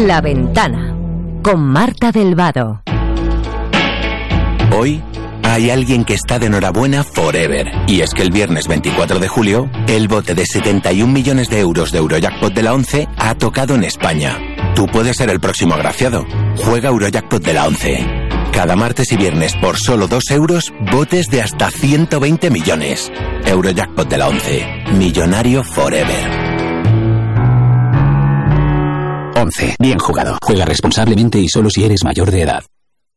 La Ventana, con Marta del Vado. Hoy hay alguien que está de enhorabuena forever. Y es que el viernes 24 de julio, el bote de 71 millones de euros de Eurojackpot de la 11 ha tocado en España. Tú puedes ser el próximo agraciado. Juega Eurojackpot de la 11. Cada martes y viernes por solo 2 euros, botes de hasta 120 millones. Eurojackpot de la 11. Millonario forever. 11. Bien jugado. Juega responsablemente y solo si eres mayor de edad.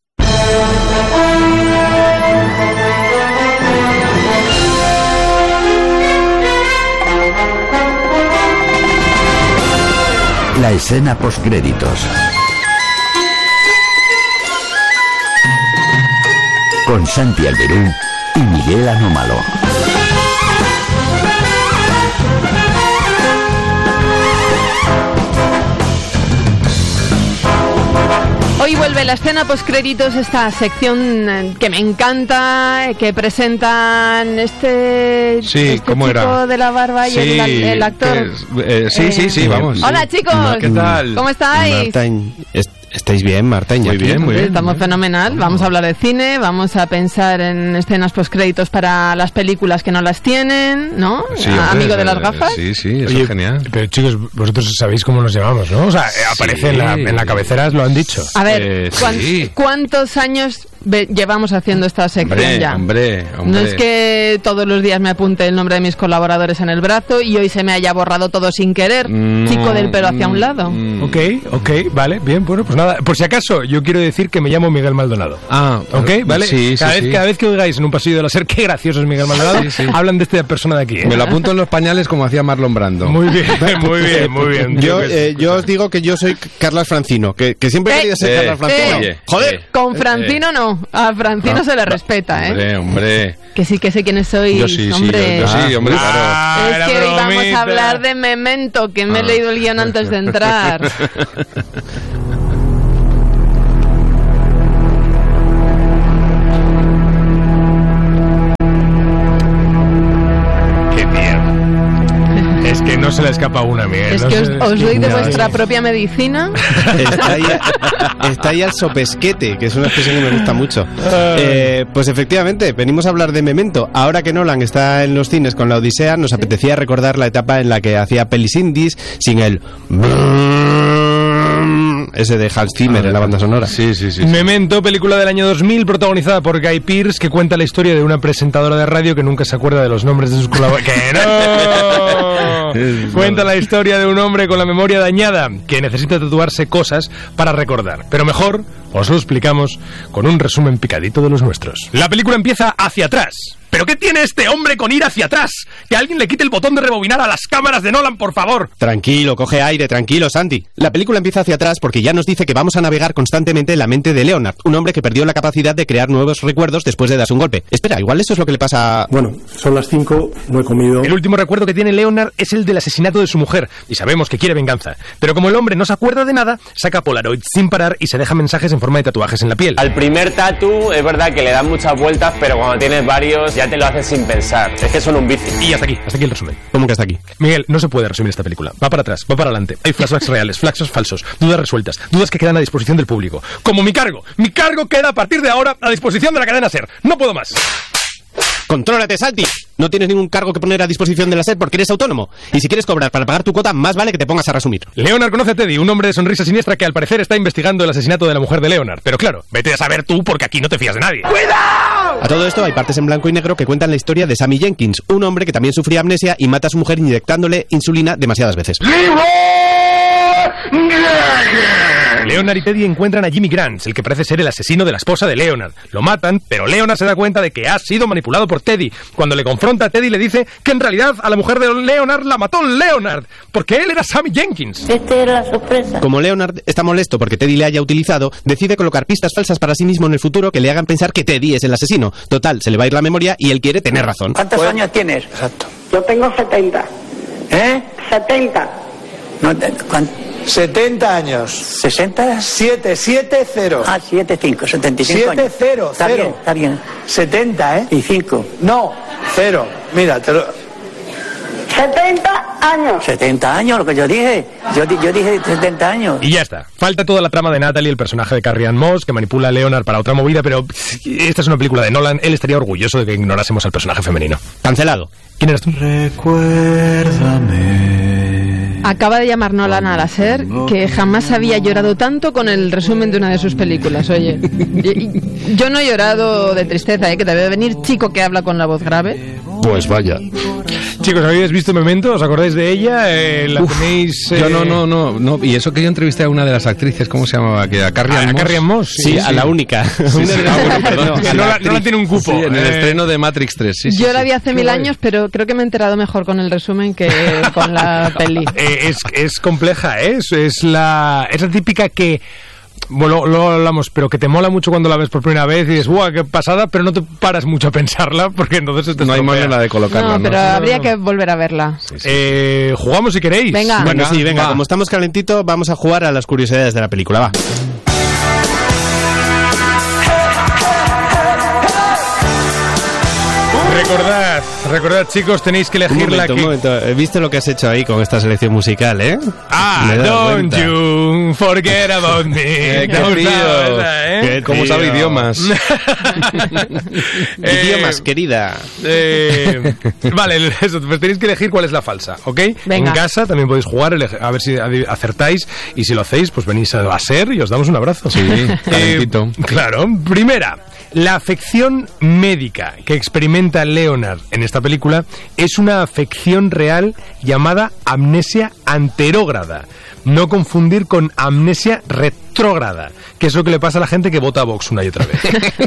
La escena postcréditos. Con Santi Alberú y Miguel Anómalo. Hoy vuelve la escena postcréditos, esta sección que me encanta, que presentan este ¿cómo chico era? de la barba y el actor. Sí, vamos. Hola, chicos. ¿Qué tal? ¿Cómo estáis? ¿Estáis bien, Marta? Muy bien. Estamos fenomenal. Vamos a hablar de cine, vamos a pensar en escenas postcréditos para las películas que no las tienen, ¿no? Sí, hombre, Amigo de las gafas. Sí, eso es genial. Pero chicos, vosotros sabéis cómo nos llamamos, ¿no? O sea, aparece en la cabecera, lo han dicho. A ver, ¿cuántos años llevamos haciendo esta sección ya? Hombre. No es que todos los días me apunte el nombre de mis colaboradores en el brazo y hoy se me haya borrado todo sin querer. Chico del pelo hacia un lado. Ok, vale, bien, bueno, pues nada. Por si acaso, yo quiero decir que me llamo Miguel Maldonado. Ok, ¿vale? Sí. Cada vez que oigáis en un pasillo de la SER qué gracioso es Miguel Maldonado, hablan de esta persona de aquí, ¿eh? Me lo apunto en los pañales como hacía Marlon Brando. Muy bien. Yo os digo que yo soy Carlas Francino, que siempre quería ser Carlas Francino. Joder. Con Francino no. A Francino se le respeta, ¿eh? Hombre. Que sí, que sé quiénes sois. Yo sí, hombre. hombre, claro. Es que hoy vamos a hablar de Memento, que me he leído el guión antes de entrar. Es que no se le escapa una, Miguel. Es que os doy de vuestra propia medicina. Está ahí al sopesquete, que es una expresión que me gusta mucho. Pues efectivamente, venimos a hablar de Memento. Ahora que Nolan está en los cines con la Odisea, nos apetecía recordar la etapa en la que hacía pelis indies sin el ese de Hans Zimmer en la banda sonora. Sí. Memento, película del año 2000, protagonizada por Guy Pearce, que cuenta la historia de una presentadora de radio que nunca se acuerda de los nombres de sus colaboradores. ¡Que no! Cuenta la historia de un hombre con la memoria dañada que necesita tatuarse cosas para recordar. Pero mejor os lo explicamos con un resumen picadito de los nuestros. La película empieza hacia atrás. ¿Pero qué tiene este hombre con ir hacia atrás? Que alguien le quite el botón de rebobinar a las cámaras de Nolan, por favor. Tranquilo, coge aire, tranquilo, Santi. La película empieza hacia atrás porque ya nos dice que vamos a navegar constantemente en la mente de Leonard, un hombre que perdió la capacidad de crear nuevos recuerdos después de darse un golpe. Espera, igual eso es lo que le pasa... Bueno, son las 5, no he comido... El último recuerdo que tiene Leonard es el del asesinato de su mujer, y sabemos que quiere venganza. Pero como el hombre no se acuerda de nada, saca Polaroid sin parar y se deja mensajes en forma de tatuajes en la piel. Al primer tatu es verdad que le dan muchas vueltas, pero cuando tienes varios ya te lo haces sin pensar. Es que son un vicio. Y hasta aquí el resumen. ¿Cómo que hasta aquí? Miguel, no se puede resumir esta película. Va para atrás, va para adelante. Hay flashbacks reales, flashbacks falsos, dudas resueltas, dudas que quedan a disposición del público. Como mi cargo. Mi cargo queda a partir de ahora a disposición de la cadena SER. No puedo más. ¡Contrólate, Santi! No tienes ningún cargo que poner a disposición de la SER porque eres autónomo. Y si quieres cobrar para pagar tu cuota, más vale que te pongas a resumir. Leonard conoce a Teddy, un hombre de sonrisa siniestra que al parecer está investigando el asesinato de la mujer de Leonard. Pero claro, vete a saber tú porque aquí no te fías de nadie. ¡Cuidado! A todo esto hay partes en blanco y negro que cuentan la historia de Sammy Jenkins, un hombre que también sufría amnesia y mata a su mujer inyectándole insulina demasiadas veces. Leonard y Teddy encuentran a Jimmy Grant, el que parece ser el asesino de la esposa de Leonard. Lo matan, pero Leonard se da cuenta de que ha sido manipulado por Teddy. Cuando le confronta, Teddy le dice que en realidad a la mujer de Leonard la mató Leonard, porque él era Sammy Jenkins. Esta era la sorpresa. Como Leonard está molesto porque Teddy le haya utilizado, decide colocar pistas falsas para sí mismo en el futuro que le hagan pensar que Teddy es el asesino. Total, se le va a ir la memoria y él quiere tener razón. ¿Cuántos años tienes? Exacto. Yo tengo 70. ¿Eh? 70. No te... 70 años. 60. 770. Ah, 75, 75 años. 70, Está cero. bien, está bien. 70, ¿eh? Y 5. No, 0. Mira, te lo... 70. años. 70 años, lo que yo dije. Yo dije 70 años. Y ya está. Falta toda la trama de Natalie, el personaje de Carrie Ann Moss, que manipula a Leonard para otra movida, pero esta es una película de Nolan. Él estaría orgulloso de que ignorásemos al personaje femenino. Cancelado. ¿Quién eres tú? Acaba de llamar Nolan a la SER que jamás había llorado tanto con el resumen de una de sus películas. Oye, yo no he llorado de tristeza, que debe venir chico que habla con la voz grave. Pues vaya. Chicos, ¿habéis visto Memento? ¿Os acordáis de ella? ¿La tenéis...? Yo no. Y eso que yo entrevisté a una de las actrices, ¿cómo se llamaba? Que a Carrie Ann Moss. Carrie Ann Moss, sí, a la única. No la tiene un cupo. Sí, en el estreno de Matrix 3. Yo la vi hace 1000 años, pero creo que me he enterado mejor con el resumen que con la peli. Es compleja, ¿eh? Es la típica que... Bueno, luego hablamos, pero que te mola mucho cuando la ves por primera vez y dices, ¡guau, qué pasada! Pero no te paras mucho a pensarla porque entonces te no hay manera de colocarla. No, pero habría que volver a verla. ¿Jugamos si queréis? Venga. Bueno, sí, venga. Como estamos calentitos, vamos a jugar a las curiosidades de la película. Va. Recordad, chicos, tenéis que elegir un momento. He visto lo que has hecho ahí con esta selección musical, ¿eh? Don't you forget about me. Como sabe idiomas. Idiomas, querida. Vale, eso, pues tenéis que elegir cuál es la falsa, ¿ok? Venga. En casa también podéis jugar, a ver si acertáis, y si lo hacéis, pues venís a SER y os damos un abrazo. Sí, calentito. Claro. Primera. La afección médica que experimenta Leonard en esta película es una afección real llamada amnesia anterógrada. No confundir con amnesia retrógrada, que es lo que le pasa a la gente que vota a Vox una y otra vez.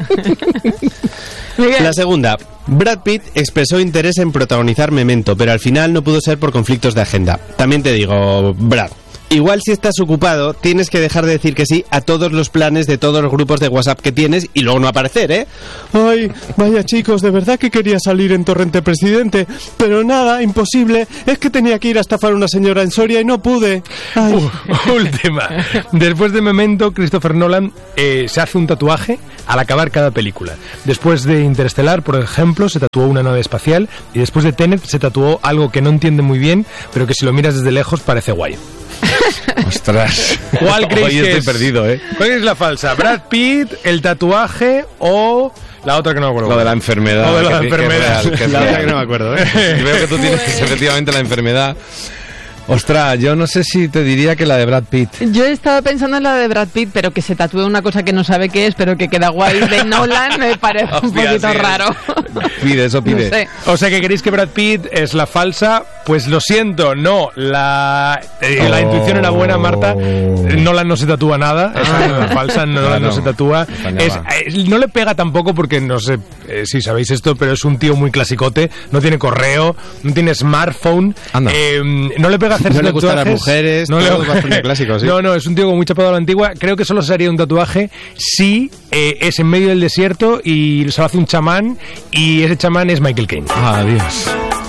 La segunda. Brad Pitt expresó interés en protagonizar Memento, pero al final no pudo ser por conflictos de agenda. También te digo, Brad, igual si estás ocupado, tienes que dejar de decir que sí a todos los planes de todos los grupos de WhatsApp que tienes y luego no aparecer, ¿eh? Ay, vaya chicos, de verdad que quería salir en Torrente Presidente, pero nada, imposible, es que tenía que ir a estafar a una señora en Soria y no pude. Última. Después de Memento, Christopher Nolan se hace un tatuaje al acabar cada película. Después de Interestelar, por ejemplo, se tatuó una nave espacial, y después de Tenet se tatuó algo que no entiende muy bien, pero que si lo miras desde lejos parece guay. Ostras. ¿Cuál creéis que estoy es? Perdido, ¿eh? ¿Cuál es la falsa? ¿Brad Pitt, el tatuaje o la otra que no me acuerdo? Lo de la enfermedad. Lo de la enfermedad. La otra que no me acuerdo, ¿eh? Veo que tú tienes efectivamente la enfermedad. Ostras, yo no sé si te diría que la de Brad Pitt. Yo estaba pensando en la de Brad Pitt, pero que se tatúe una cosa que no sabe qué es, pero que queda guay de Nolan, me parece un poquito raro. Pide, eso pide. No sé. O sea, que queréis que Brad Pitt es la falsa, pues lo siento, no. La intuición era buena, Marta. Nolan no se tatúa nada, es la falsa, Nolan no se tatúa. No le pega tampoco porque, no sé si sabéis esto, pero es un tío muy clasicote, no tiene correo, no tiene smartphone, no le pega hacerse no le gustan las mujeres, no, clásico, ¿sí? no, es un tío muy chapado a la antigua. Creo que solo se haría un tatuaje si es en medio del desierto y se lo hace un chamán, y ese chamán es Michael Caine. Adiós.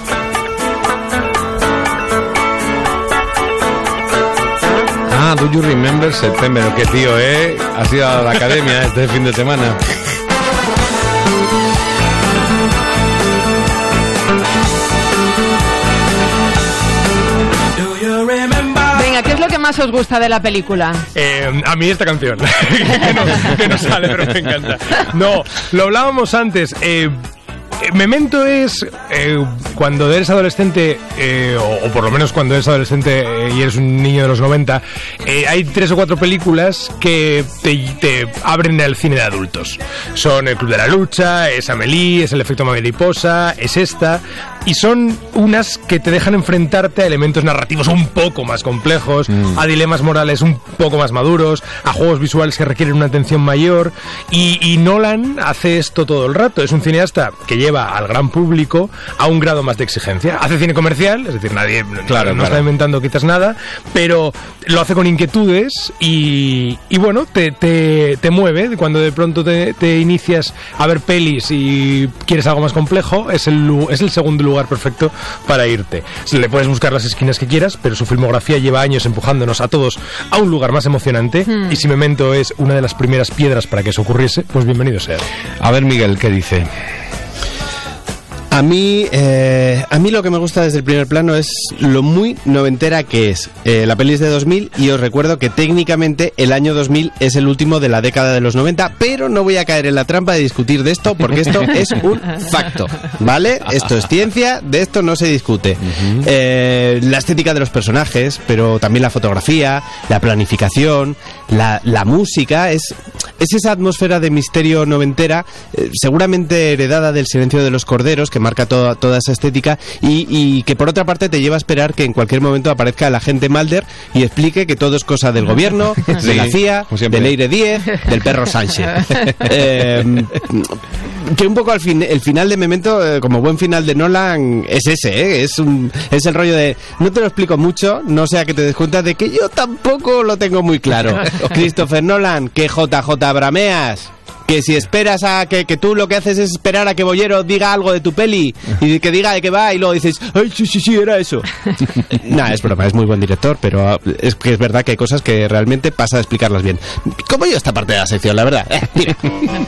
Do you remember September? Qué tío, has ido a la academia este fin de semana. Venga, ¿qué es lo que más os gusta de la película? A mí esta canción, que no sale, pero me encanta. No, lo hablábamos antes. Memento es cuando eres adolescente, o por lo menos cuando eres adolescente y eres un niño de los 90, hay 3 o 4 películas que te abren el cine de adultos. Son El Club de la Lucha, es Amélie, es El Efecto Mariposa, es esta, y son unas que te dejan enfrentarte a elementos narrativos un poco más complejos, a dilemas morales un poco más maduros, a juegos visuales que requieren una atención mayor, y Nolan hace esto todo el rato. Es un cineasta que lleva al gran público a un grado más de exigencia. Hace cine comercial, es decir, nadie no está inventando quizás nada, pero lo hace con inquietudes y bueno, te mueve. Cuando de pronto te inicias a ver pelis y quieres algo más complejo, es el segundo lugar perfecto para irte. Le puedes buscar las esquinas que quieras, pero su filmografía lleva años empujándonos a todos a un lugar más emocionante, y si Memento es una de las primeras piedras para que eso ocurriese, pues bienvenido sea. A ver, Miguel, ¿qué dice? A mí lo que me gusta desde el primer plano es lo muy noventera que es. La peli es de 2000 y os recuerdo que técnicamente el año 2000 es el último de la década de los 90, pero no voy a caer en la trampa de discutir de esto porque esto es un facto, ¿vale? Esto es ciencia, de esto no se discute. La estética de los personajes, pero también la fotografía, la planificación, la música, es esa atmósfera de misterio noventera, seguramente heredada del Silencio de los Corderos, que marca toda esa estética y que por otra parte te lleva a esperar que en cualquier momento aparezca el agente Mulder y explique que todo es cosa del gobierno, de la CIA, de Leire 10, del perro Sánchez. Que un poco el final de Memento, como buen final de Nolan, es ese, es el rollo de no te lo explico mucho, no sea que te des cuenta de que yo tampoco lo tengo muy claro. Christopher Nolan, que JJ brameas, que si esperas a que tú lo que haces es esperar a que Bollero diga algo de tu peli y que diga de qué va y luego dices, ay, sí, era eso. Nah, es broma, es muy buen director, pero es que es verdad que hay cosas que realmente pasa a explicarlas bien. Como yo esta parte de la sección, la verdad. Mira.